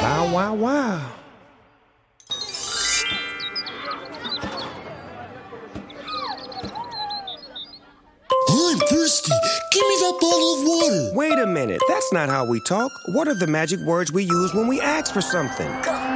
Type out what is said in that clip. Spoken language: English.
Wow, wow, wow. I'm thirsty. Give me that bottle of water. Wait a minute. That's not how we talk. What are the magic words we use when we ask for something?